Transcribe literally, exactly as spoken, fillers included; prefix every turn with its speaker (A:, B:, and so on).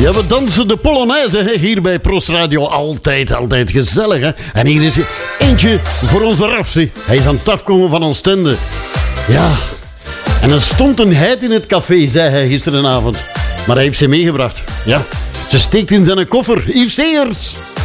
A: Ja, we dansen de Polonaise hè, hier bij Prost Radio. Altijd, altijd gezellig. Hè? En hier is eentje voor onze Rafsi. Hij is aan het afkomen van ons tende. Ja, en er stond een heid in het café, zei hij gisterenavond. Maar hij heeft ze meegebracht. Ja, ze steekt in zijn koffer. Yves Segers.